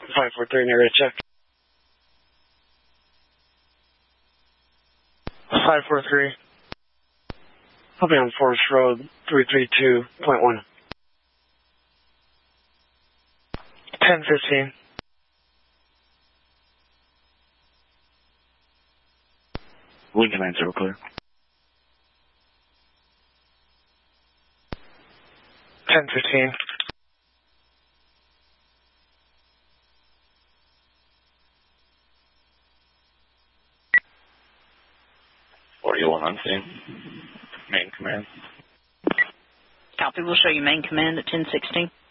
543 in area check. 543. I'll be on Forest Road, 332.1. 1015. Wing command, zero clear. 1015. On scene. Main command. Copy. We'll show you main command at 1016.